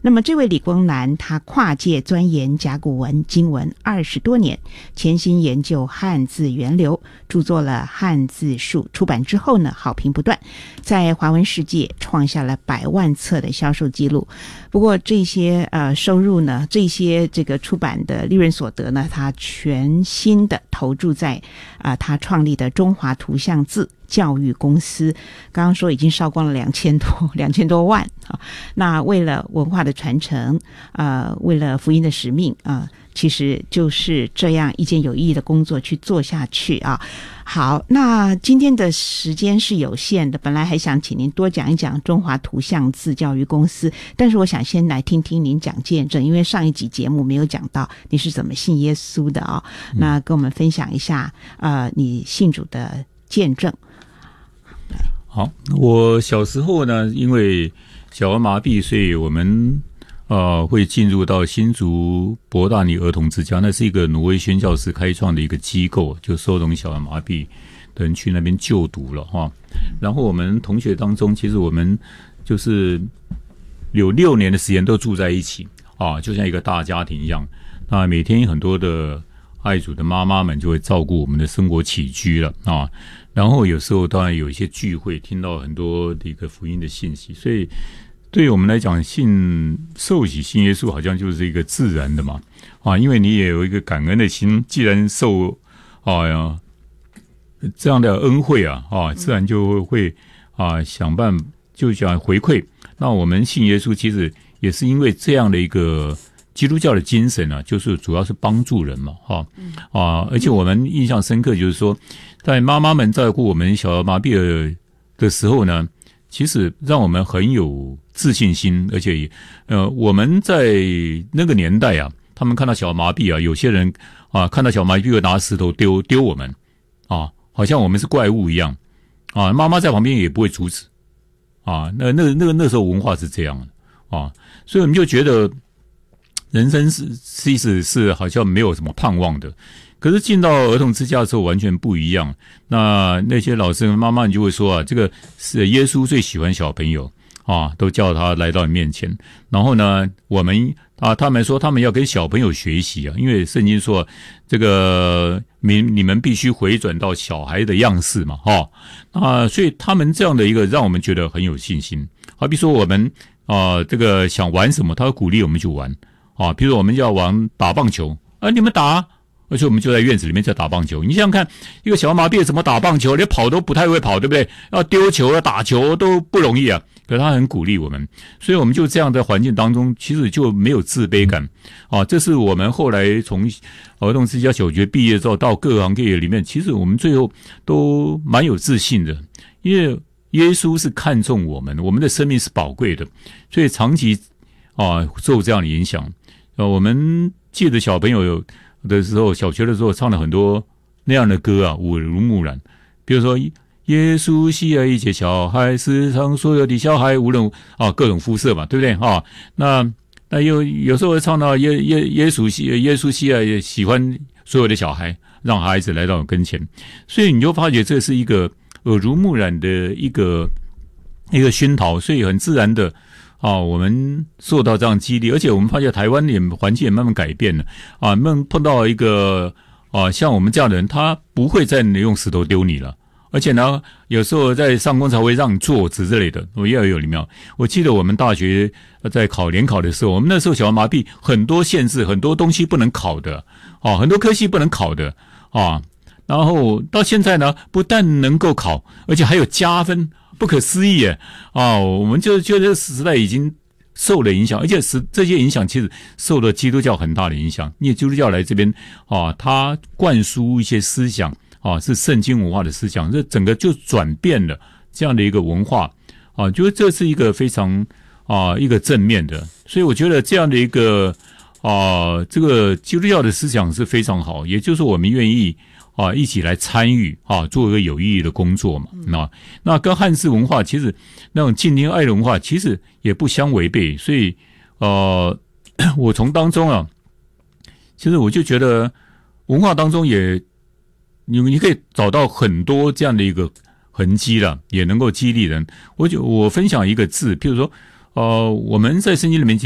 那么这位李光南，他跨界钻研甲骨文经文20多年，潜心研究汉字源流，著作了《汉字术》，出版之后呢，好评不断，在华文世界创下了100万册的销售记录。不过这些收入呢，这些这个出版的利润所得呢，他全心的投注在他创立的中华图像字教育公司，刚刚说已经烧光了2000多万啊。那为了文化的传承，为了福音的使命其实就是这样一件有意义的工作去做下去啊。好，那今天的时间是有限的，本来还想请您多讲一讲中华图像字教育公司，但是我想先来听听您讲见证，因为上一集节目没有讲到你是怎么信耶稣的啊。那跟我们分享一下你信主的见证。 好，我小时候呢，因为小儿麻痹，所以我们会进入到新竹伯大尼儿童之家，那是一个挪威宣教士开创的一个机构，就收容小儿麻痹的人去那边就读了哈。然后我们同学当中，其实我们就是有6年的时间都住在一起就像一个大家庭一样。那每天很多的爱主的妈妈们就会照顾我们的生活起居了然后有时候当然有一些聚会，听到很多的一个福音的信息，所以对于我们来讲，受洗信耶稣好像就是一个自然的嘛因为你也有一个感恩的心，既然受这样的恩惠自然就会想办法就想回馈。那我们信耶稣其实也是因为这样的一个基督教的精神就是主要是帮助人嘛而且我们印象深刻，就是说在妈妈们照顾我们小儿麻痹的时候呢，其实让我们很有自信心，而且我们在那个年代他们看到小儿麻痹有些人看到小儿麻痹会拿石头丢我们好像我们是怪物一样妈妈在旁边也不会阻止那时候文化是这样的所以我们就觉得人生其实是好像没有什么盼望的。可是进到儿童之家的时候完全不一样。那些老师妈妈就会说这个是耶稣最喜欢小朋友都叫他来到你面前。然后呢，我们他们说他们要跟小朋友学习因为圣经说这个你们必须回转到小孩的样式嘛所以他们这样的一个让我们觉得很有信心。好比说我们这个想玩什么，他会鼓励我们去玩比如说我们要玩打棒球你们打而且我们就在院子里面在打棒球。你想想看，一个小儿麻痹怎么打棒球，连跑都不太会跑，对不对？要丢球要打球都不容易可是他很鼓励我们，所以我们就这样的环境当中其实就没有自卑感这是我们后来从儿童之家小学毕业之后到各行各业里面，其实我们最后都蛮有自信的，因为耶稣是看重我们的生命是宝贵的，所以长期受这样的影响。我们记得小朋友的时候，小学的时候唱了很多那样的歌耳濡目染。比如说耶稣喜爱一切小孩，世上所有的小孩无论各种肤色嘛，对不对那有时候唱到耶稣喜爱喜欢所有的小孩，让孩子来到我跟前，所以你就发觉这是一个耳濡目染的一个熏陶，所以很自然的我们受到这样激励。而且我们发现台湾的环境也慢慢改变了碰到一个像我们这样的人，他不会再用石头丢你了，而且呢有时候在上工才会让你坐直之类的，我也要有礼貌。我记得我们大学在联考的时候，我们那时候小儿麻痹很多限制，很多东西不能考的很多科系不能考的然后到现在呢，不但能够考，而且还有加分，不可思议我们就觉得这个时代已经受了影响，而且这些影响其实受了基督教很大的影响。因为基督教来这边他灌输一些思想是圣经文化的思想，这整个就转变了这样的一个文化就是这是一个非常一个正面的。所以我觉得这样的一个这个基督教的思想是非常好，也就是我们愿意一起来参与做一个有意义的工作嘛。那跟汉字文化其实那种敬天爱的文化其实也不相违背。所以我从当中其实我就觉得文化当中也你可以找到很多这样的一个痕迹了，也能够激励人。我分享一个字，譬如说我们在圣经里面